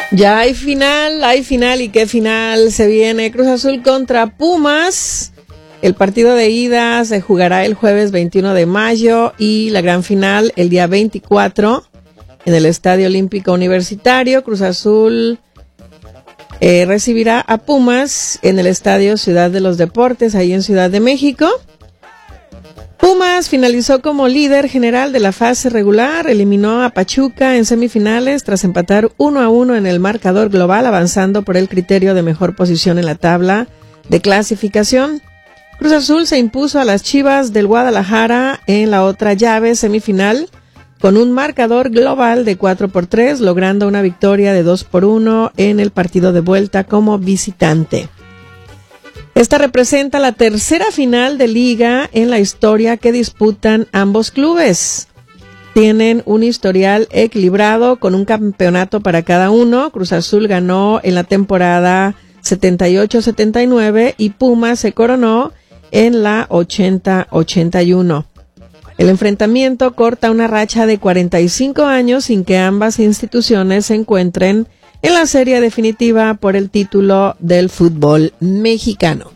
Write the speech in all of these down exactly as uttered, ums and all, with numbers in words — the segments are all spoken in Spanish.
Ya hay final, hay final y qué final se viene. Cruz Azul contra Pumas. El partido de ida se jugará el jueves veintiuno de mayo y la gran final el día veinticuatro en el Estadio Olímpico Universitario. Cruz Azul eh, recibirá a Pumas en el Estadio Ciudad de los Deportes, ahí en Ciudad de México. Pumas finalizó como líder general de la fase regular, eliminó a Pachuca en semifinales tras empatar uno a uno en el marcador global, avanzando por el criterio de mejor posición en la tabla de clasificación. Cruz Azul se impuso a las Chivas del Guadalajara en la otra llave semifinal con un marcador global de cuatro por tres, logrando una victoria de dos por uno en el partido de vuelta como visitante. Esta representa la tercera final de liga en la historia que disputan ambos clubes. Tienen un historial equilibrado con un campeonato para cada uno. Cruz Azul ganó en la temporada setenta y ocho setenta y nueve y Pumas se coronó en la ochenta ochenta y uno. El enfrentamiento corta una racha de cuarenta y cinco años sin que ambas instituciones se encuentren en la serie definitiva por el título del fútbol mexicano.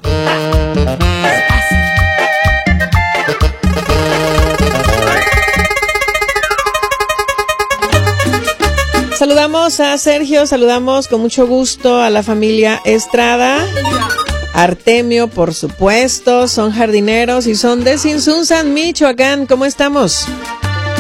Saludamos a Sergio, saludamos con mucho gusto a la familia Estrada. Artemio, por supuesto, son jardineros y son de Sinsunzan, Michoacán. ¿Cómo estamos?